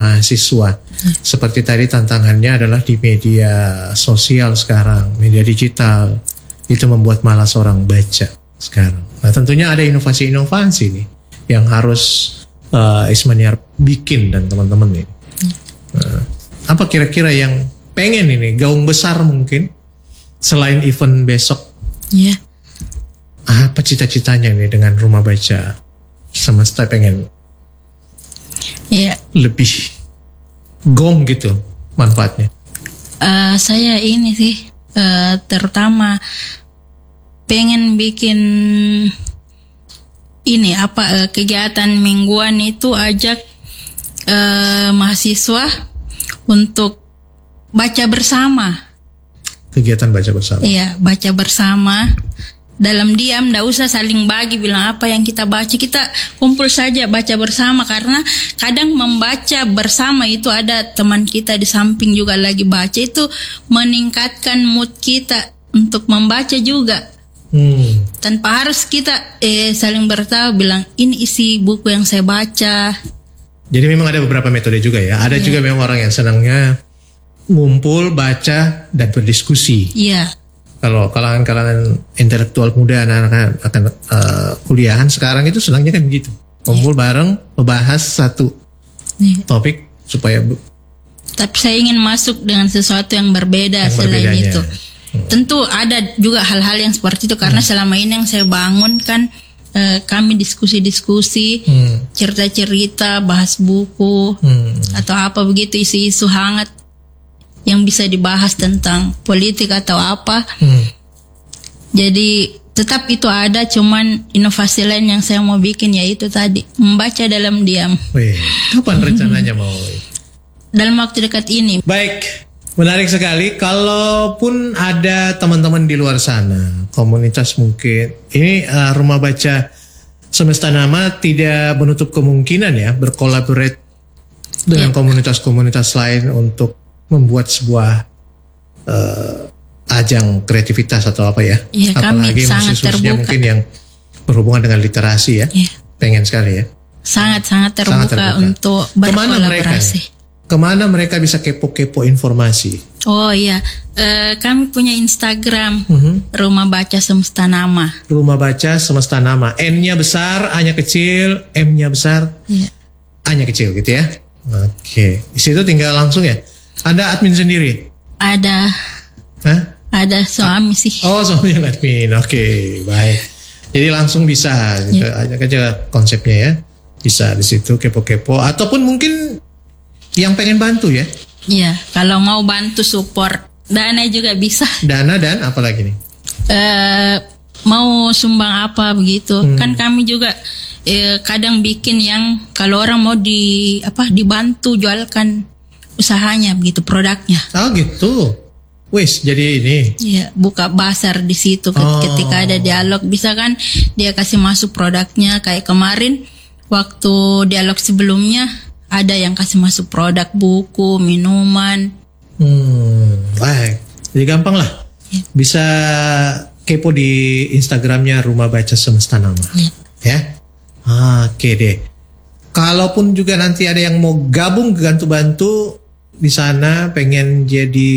mahasiswa. Seperti tadi tantangannya adalah di media sosial sekarang, media digital, itu membuat malas orang baca sekarang. Nah tentunya ada inovasi-inovasi nih yang harus Ismaniar bikin dan teman-teman nih. Apa kira-kira yang pengen ini gaung besar mungkin selain event besok? Iya. Apa cita-citanya nih dengan Rumah Baca Semesta? Pengen lebih gong gitu manfaatnya. Saya ini sih terutama pengen bikin ini kegiatan mingguan itu ajak mahasiswa untuk baca bersama. Kegiatan baca bersama. Iya, baca bersama. Dalam diam, ndak usah saling bagi bilang apa yang kita baca, kita kumpul saja baca bersama, karena kadang membaca bersama itu ada teman kita di samping juga lagi baca, itu meningkatkan mood kita untuk membaca juga. Tanpa harus kita saling bertahu bilang ini isi buku yang saya baca. Jadi memang ada beberapa metode juga ya. Ada juga memang orang yang senangnya ngumpul, baca dan berdiskusi. Iya. Kalau kalangan intelektual muda, anak-anak akan kuliahan sekarang itu senangnya kan begitu. Kumpul bareng, membahas satu topik supaya. Tapi saya ingin masuk dengan sesuatu yang berbeda selain itu. Tentu ada juga hal-hal yang seperti itu karena selama ini yang saya bangun kan kami diskusi-diskusi, cerita-cerita, bahas buku atau apa begitu, isu-isu hangat yang bisa dibahas tentang politik atau apa. Jadi tetap itu ada, cuman inovasi lain yang saya mau bikin yaitu tadi membaca dalam diam. Kapan rencananya mau? Dalam waktu dekat ini. Baik, menarik sekali. Kalaupun ada teman-teman di luar sana, komunitas mungkin ini Rumah Baca Semesta Nama tidak menutup kemungkinan ya berkolaborasi dengan komunitas-komunitas lain untuk membuat sebuah ajang kreativitas atau apa ya. Iya, apalagi kami sangat terbuka. Mungkin yang berhubungan dengan literasi ya. Pengen sekali ya. Sangat terbuka untuk berkolaborasi. Kemana mereka bisa kepo-kepo informasi? Oh iya, kami punya Instagram Rumah Baca Semesta Nama. Rumah Baca Semesta Nama. N-nya besar, A-nya kecil, M-nya besar, A-nya kecil gitu ya. Oke, di situ tinggal langsung ya. Anda admin sendiri? Ada. Hah? Ada suami sih. Oh, suami yang admin. Oke, baik. Jadi langsung bisa gitu. Ajak aja konsepnya ya. Bisa di situ kepo-kepo ataupun mungkin yang pengen bantu ya. Iya, kalau mau bantu support dana juga bisa. Dana dan apa lagi nih? Mau sumbang apa begitu. Kan kami juga kadang bikin yang kalau orang mau dibantu jualkan usahanya begitu, produknya. Oh gitu. Wis, jadi ini. Iya, buka pasar di situ. Ketika ada dialog bisa kan dia kasih masuk produknya. Kayak kemarin waktu dialog sebelumnya ada yang kasih masuk produk buku, minuman. Baik. Jadi gampang lah. Bisa kepo di Instagramnya Rumah Baca Semesta Nama. Ya. Oke deh. Kalaupun juga nanti ada yang mau gabung bantu di sana, pengen jadi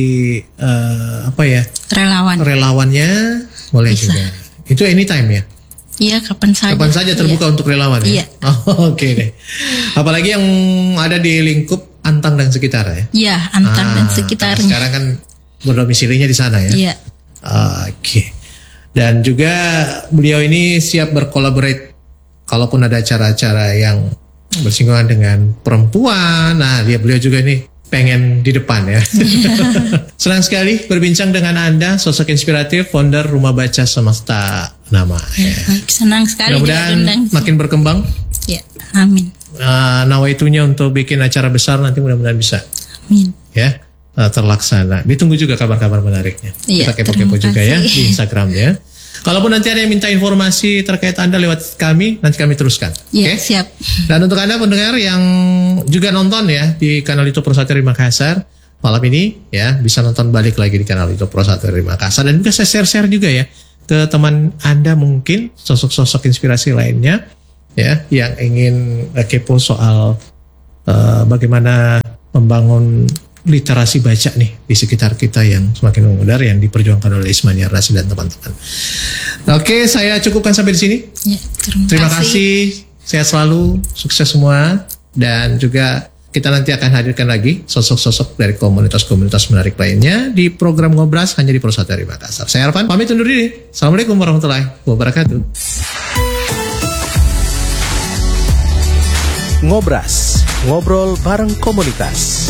relawannya, boleh bisa juga. Itu anytime ya? Iya, kapan saja terbuka untuk relawan ya? Oke deh. Apalagi yang ada di lingkup Antang dan sekitar ya? Iya, Antang dan sekitarnya. Sekarang kan berdomisilinya di sana ya? Iya. Oke. Dan juga beliau ini siap berkolaborasi kalaupun ada acara-acara yang bersinggungan dengan perempuan. Nah, beliau juga ini pengen di depan ya. Senang sekali berbincang dengan Anda, sosok inspiratif, founder Rumah Baca Semesta Nama. Senang sekali. Mudah-mudahan makin berkembang. Ya, amin. Nawaitunya untuk bikin acara besar nanti mudah-mudahan bisa. Amin. Ya, terlaksana. Ditunggu juga kabar-kabar menariknya. Kita kepo-kepo juga ya di Instagram ya. Kalaupun nanti ada yang minta informasi terkait Anda lewat kami, nanti kami teruskan. Iya, siap. Dan untuk Anda pendengar yang juga nonton ya di kanal YouTube Pro 1 dari Makassar, malam ini ya bisa nonton balik lagi di kanal YouTube Pro 1 dari Makassar. Dan juga saya share-share juga ya ke teman Anda mungkin, sosok-sosok inspirasi lainnya ya yang ingin kepo soal bagaimana membangun literasi baca nih di sekitar kita yang semakin memudar yang diperjuangkan oleh Ismani Ar-Razi dan teman-teman. Oke, saya cukupkan sampai di sini. Ya, Terima kasih. Sehat selalu, sukses semua, dan juga kita nanti akan hadirkan lagi sosok-sosok dari komunitas-komunitas menarik lainnya di program Ngobras hanya di Pro 1 dari Makassar. Saya Arfan, pamit undur diri. Assalamualaikum warahmatullahi wabarakatuh. Ngobras, ngobrol bareng komunitas.